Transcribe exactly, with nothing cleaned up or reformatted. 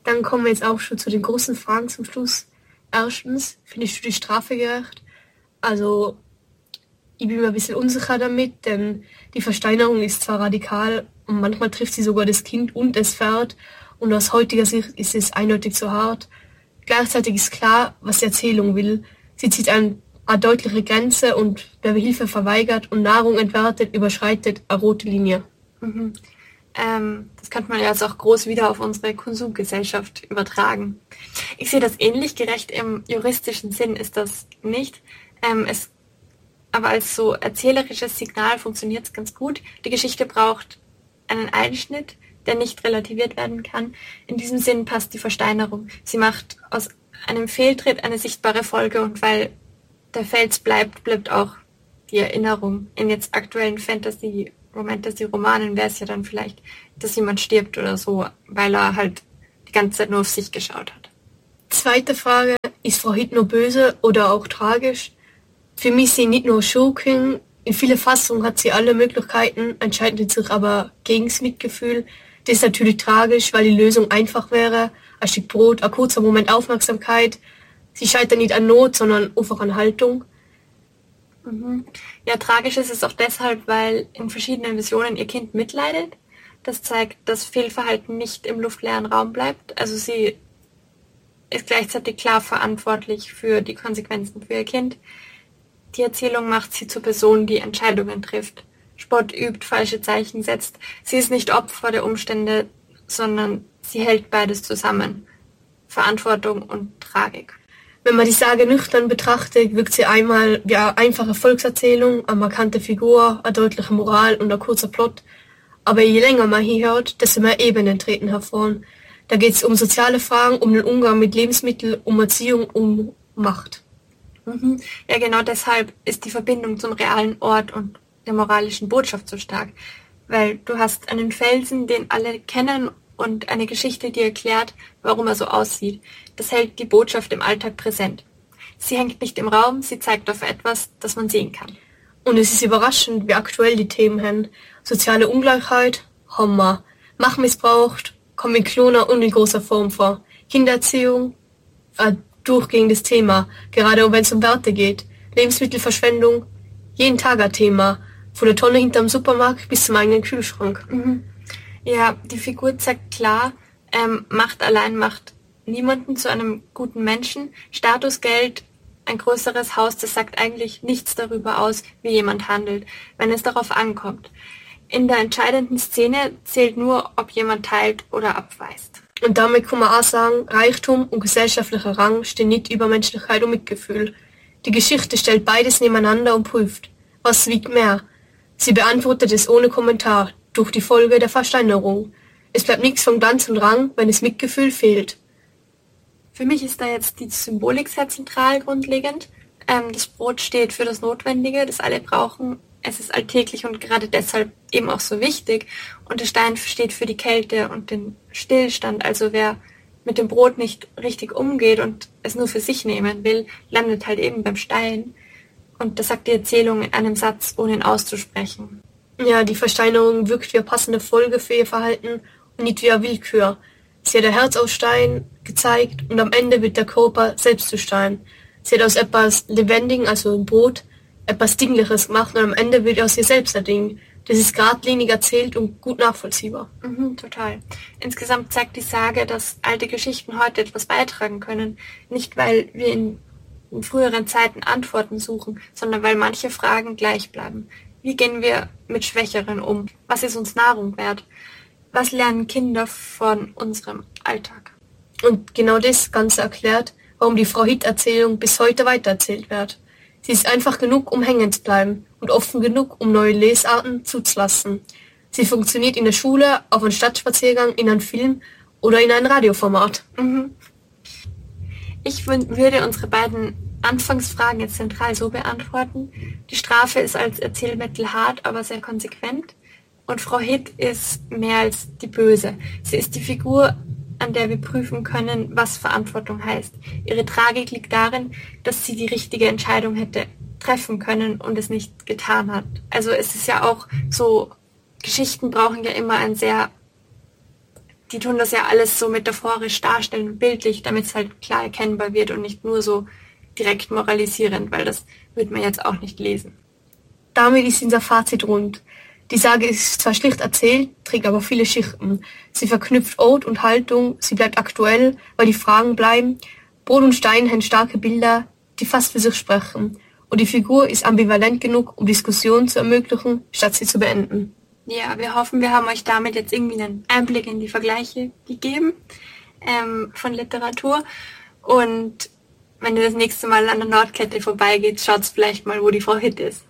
Dann kommen wir jetzt auch schon zu den großen Fragen zum Schluss. Erstens, findest du die Strafe gerecht? Also, ich bin mir ein bisschen unsicher damit, denn die Versteinerung ist zwar radikal und manchmal trifft sie sogar das Kind und das Pferd und aus heutiger Sicht ist es eindeutig zu hart. Gleichzeitig ist klar, was die Erzählung will. Sie zieht an eine deutliche Grenze und wer Hilfe verweigert und Nahrung entwertet, überschreitet eine rote Linie. Mhm. Ähm, das könnte man ja jetzt auch groß wieder auf unsere Konsumgesellschaft übertragen. Ich sehe das ähnlich, gerecht im juristischen Sinn ist das nicht. Ähm, es, aber als so erzählerisches Signal funktioniert es ganz gut. Die Geschichte braucht einen Einschnitt, der nicht relativiert werden kann. In diesem Sinn passt die Versteinerung. Sie macht aus einem Fehltritt eine sichtbare Folge und weil der Fels bleibt, bleibt auch die Erinnerung. In jetzt aktuellen Fantasy Fantasy-Romanen wäre es ja dann vielleicht, dass jemand stirbt oder so, weil er halt die ganze Zeit nur auf sich geschaut hat. Zweite Frage, ist Frau Hitt nur böse oder auch tragisch? Für mich ist sie nicht nur Schurkin, in vielen Fassungen hat sie alle Möglichkeiten, entscheidet sich aber gegen das Mitgefühl. Das ist natürlich tragisch, weil die Lösung einfach wäre, ein Stück Brot, ein kurzer Moment Aufmerksamkeit. Sie scheitert nicht an Not, sondern einfach an Haltung. Mhm. Ja, tragisch ist es auch deshalb, weil in verschiedenen Visionen ihr Kind mitleidet. Das zeigt, dass Fehlverhalten nicht im luftleeren Raum bleibt. Also sie ist gleichzeitig klar verantwortlich für die Konsequenzen für ihr Kind. Die Erzählung macht sie zur Person, die Entscheidungen trifft. Spott übt, falsche Zeichen setzt. Sie ist nicht Opfer der Umstände, sondern sie hält beides zusammen. Verantwortung und Tragik. Wenn man die Sage nüchtern betrachtet, wirkt sie einmal wie eine einfache Volkserzählung, eine markante Figur, eine deutliche Moral und ein kurzer Plot. Aber je länger man hinhört, desto mehr Ebenen treten hervor. Da geht es um soziale Fragen, um den Umgang mit Lebensmitteln, um Erziehung, um Macht. Mhm. Ja, genau deshalb ist die Verbindung zum realen Ort und der moralischen Botschaft so stark. Weil du hast einen Felsen, den alle kennen und eine Geschichte, die erklärt, warum er so aussieht. Das hält die Botschaft im Alltag präsent. Sie hängt nicht im Raum, sie zeigt auf etwas, das man sehen kann. Und es ist überraschend, wie aktuell die Themen sind. Soziale Ungleichheit, Hammer. Machtmissbrauch kommt in kleiner und in großer Form vor. Kindererziehung, ein durchgehendes Thema, gerade wenn es um Werte geht. Lebensmittelverschwendung, jeden Tag ein Thema. Von der Tonne hinterm Supermarkt bis zum eigenen Kühlschrank. Mhm. Ja, die Figur zeigt klar, ähm, Macht allein macht niemanden zu einem guten Menschen. Status, Geld, ein größeres Haus, das sagt eigentlich nichts darüber aus, wie jemand handelt, wenn es darauf ankommt. In der entscheidenden Szene zählt nur, ob jemand teilt oder abweist. Und damit kann man auch sagen, Reichtum und gesellschaftlicher Rang stehen nicht über Menschlichkeit und Mitgefühl. Die Geschichte stellt beides nebeneinander und prüft, was wiegt mehr. Sie beantwortet es ohne Kommentar, durch die Folge der Versteinerung. Es bleibt nichts von Glanz und Rang, wenn das Mitgefühl fehlt. Für mich ist da jetzt die Symbolik sehr zentral grundlegend. Ähm, das Brot steht für das Notwendige, das alle brauchen. Es ist alltäglich und gerade deshalb eben auch so wichtig. Und der Stein steht für die Kälte und den Stillstand. Also wer mit dem Brot nicht richtig umgeht und es nur für sich nehmen will, landet halt eben beim Stein. Und das sagt die Erzählung in einem Satz, ohne ihn auszusprechen. Ja, die Versteinerung wirkt wie eine passende Folge für ihr Verhalten und nicht wie eine Willkür. Sie hat ein Herz aus Stein gezeigt und am Ende wird der Körper selbst zu Stein. Sie hat aus etwas Lebendigen, also ein Brot, etwas Dingliches gemacht und am Ende wird aus ihr selbst ein Ding. Das ist geradlinig erzählt und gut nachvollziehbar. Mhm, total. Insgesamt zeigt die Sage, dass alte Geschichten heute etwas beitragen können. Nicht, weil wir in, in früheren Zeiten Antworten suchen, sondern weil manche Fragen gleich bleiben. Wie gehen wir mit Schwächeren um? Was ist uns Nahrung wert? Was lernen Kinder von unserem Alltag? Und genau das Ganze erklärt, warum die Frau Hitt-Erzählung bis heute weitererzählt wird. Sie ist einfach genug, um hängen zu bleiben und offen genug, um neue Lesarten zuzulassen. Sie funktioniert in der Schule, auf einem Stadtspaziergang, in einem Film oder in einem Radioformat. Mhm. Ich w- würde unsere beiden Anfangsfragen jetzt zentral so beantworten. Die Strafe ist als Erzählmittel hart, aber sehr konsequent. Und Frau Hitt ist mehr als die Böse. Sie ist die Figur, an der wir prüfen können, was Verantwortung heißt. Ihre Tragik liegt darin, dass sie die richtige Entscheidung hätte treffen können und es nicht getan hat. Also es ist ja auch so, Geschichten brauchen ja immer ein sehr die tun das ja alles so metaphorisch darstellen, bildlich, damit es halt klar erkennbar wird und nicht nur so direkt moralisierend, weil das wird man jetzt auch nicht lesen. Damit ist unser Fazit rund. Die Sage ist zwar schlicht erzählt, trägt aber viele Schichten. Sie verknüpft Ort und Haltung, sie bleibt aktuell, weil die Fragen bleiben. Brot und Stein haben starke Bilder, die fast für sich sprechen. Und die Figur ist ambivalent genug, um Diskussionen zu ermöglichen, statt sie zu beenden. Ja, wir hoffen, wir haben euch damit jetzt irgendwie einen Einblick in die Vergleiche gegeben ähm, von Literatur. Und wenn ihr das nächste Mal an der Nordkette vorbeigeht, schaut vielleicht mal, wo die Frau Hitt ist.